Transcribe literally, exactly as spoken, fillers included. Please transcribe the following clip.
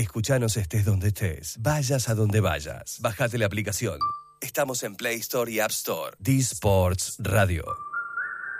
Escuchanos estés donde estés, vayas a donde vayas. Bájate la aplicación. Estamos en Play Store y App Store. D-Sports Radio.